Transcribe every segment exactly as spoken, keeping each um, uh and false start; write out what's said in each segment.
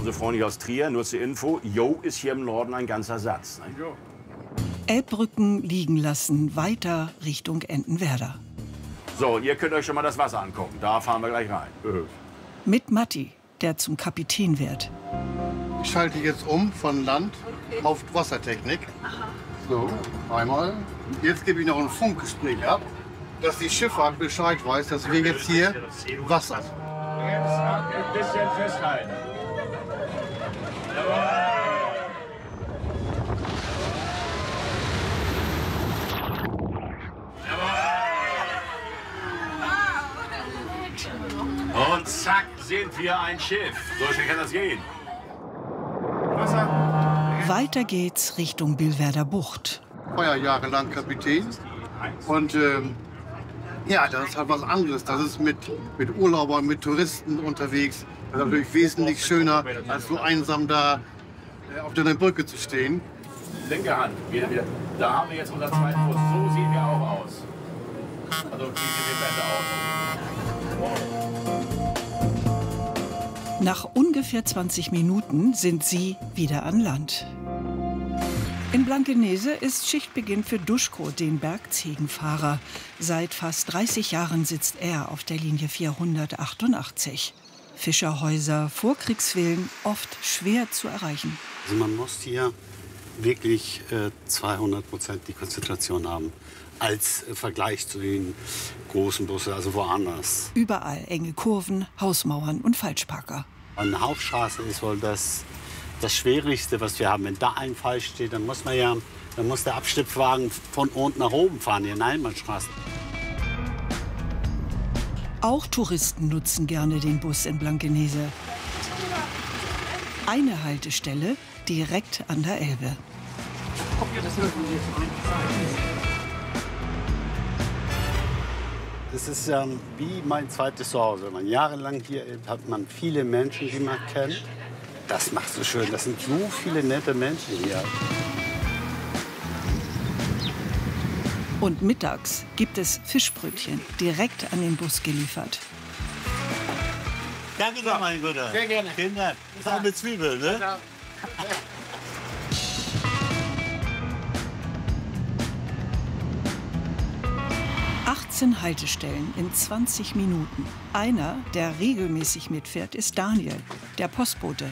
Unsere Freunde aus Trier, nur zur Info, Jo ist hier im Norden ein ganzer Satz. Ne? Elbbrücken liegen lassen, weiter Richtung Entenwerder. So, und ihr könnt euch schon mal das Wasser angucken. Da fahren wir gleich rein. Mit Matti, der zum Kapitän wird. Ich schalte jetzt um von Land auf Wassertechnik. So, einmal. Jetzt gebe ich noch ein Funkgespräch ab, dass die Schifffahrt Bescheid weiß, dass wir jetzt hier Wasser. Jetzt ein bisschen festhalten. Und zack, sind wir ein Schiff. So schnell kann das gehen. Wasser. Weiter geht's Richtung Billwerder Bucht. Ich war ja jahrelang Kapitän. Und ähm, ja, das ist halt was anderes. Das ist mit, mit Urlaubern, mit Touristen unterwegs. Das ist natürlich wesentlich schöner, als so einsam da äh, auf der Brücke zu stehen. Linke Hand, wieder, wieder. Da haben wir jetzt unseren zweiten Bus. So sehen wir auch aus. Also, wie sehen wir besser aus? Nach ungefähr zwanzig Minuten sind sie wieder an Land. In Blankenese ist Schichtbeginn für Duschko, den Bergziegenfahrer. Seit fast dreißig Jahren sitzt er auf der Linie vierhundertachtundachtzig. Fischerhäuser, Vorkriegsvillen, oft schwer zu erreichen. Also man muss hier wirklich äh, zweihundert Prozent die Konzentration haben, als äh, Vergleich zu den großen Bussen, also woanders. Überall enge Kurven, Hausmauern und Falschparker. Eine Hauptstraße ist wohl das, das Schwierigste, was wir haben. Wenn da ein Fall steht, dann muss man ja, dann muss der Abschnittwagen von unten nach oben fahren, hier in Einbahnstraßen. Auch Touristen nutzen gerne den Bus in Blankenese. Eine Haltestelle direkt an der Elbe. Das ist ähm, wie mein zweites Zuhause. Wenn man jahrelang hier ist, hat man viele Menschen, die man kennt. Das macht so schön. Das sind so viele nette Menschen hier. Und mittags gibt es Fischbrötchen direkt an den Bus geliefert. Danke doch, mein Guter. Sehr gerne. Vielen Dank. Das ist auch mit Zwiebeln, ne? Ja. achtzehn Haltestellen in zwanzig Minuten. Einer, der regelmäßig mitfährt, ist Daniel, der Postbote.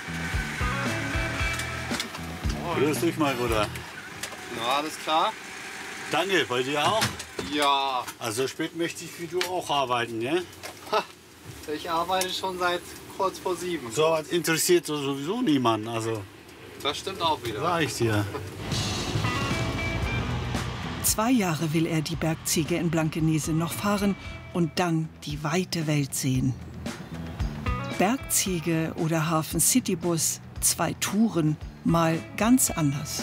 Grüß dich, mein Bruder. Na, alles klar? Danke, bei dir auch? Ja. Also spät möchte ich wie du auch arbeiten, ne? Ha, ich arbeite schon seit kurz vor sieben. So was interessiert sowieso niemanden, also Das stimmt auch wieder. sag ich dir. Zwei Jahre will er die Bergziege in Blankenese noch fahren und dann die weite Welt sehen. Bergziege oder Hafen Citybus, zwei Touren, mal ganz anders.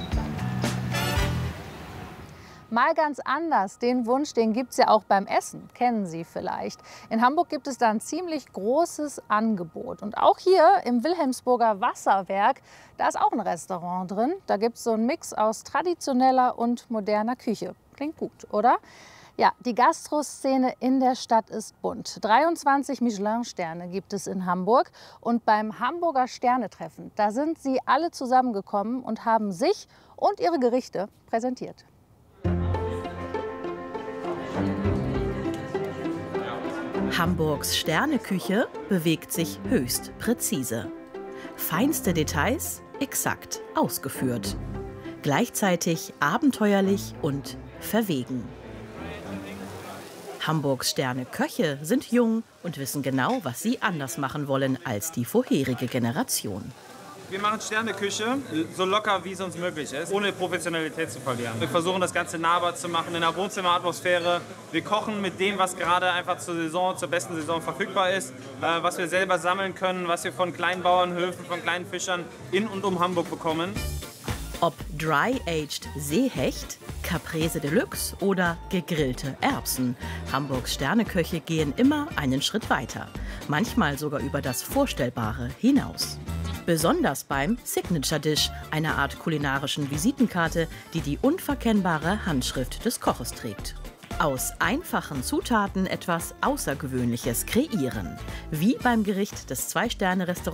Mal ganz anders, den Wunsch, den gibt es ja auch beim Essen, kennen Sie vielleicht. In Hamburg gibt es da ein ziemlich großes Angebot. Und auch hier im Wilhelmsburger Wasserwerk, da ist auch ein Restaurant drin. Da gibt es so einen Mix aus traditioneller und moderner Küche. Klingt gut, oder? Ja, die Gastroszene in der Stadt ist bunt. dreiundzwanzig Michelin-Sterne gibt es in Hamburg. Und beim Hamburger Sternetreffen, da sind sie alle zusammengekommen und haben sich und ihre Gerichte präsentiert. Hamburgs Sterneküche bewegt sich höchst präzise. Feinste Details exakt ausgeführt. Gleichzeitig abenteuerlich und verwegen. Hamburgs Sterneköche sind jung und wissen genau, was sie anders machen wollen als die vorherige Generation. Wir machen Sterneküche so locker, wie es uns möglich ist, ohne Professionalität zu verlieren. Wir versuchen das Ganze nahbar zu machen in einer Wohnzimmeratmosphäre. Wir kochen mit dem, was gerade einfach zur Saison, zur besten Saison verfügbar ist, äh, was wir selber sammeln können, was wir von kleinen Bauernhöfen, von kleinen Fischern in und um Hamburg bekommen. Ob Dry-Aged Seehecht, Caprese Deluxe oder gegrillte Erbsen. Hamburgs Sterneköche gehen immer einen Schritt weiter, manchmal sogar über das Vorstellbare hinaus. Besonders beim Signature Dish, einer Art kulinarischen Visitenkarte, die die unverkennbare Handschrift des Koches trägt. Aus einfachen Zutaten etwas Außergewöhnliches kreieren, wie beim Gericht des Zwei-Sterne-Restaurants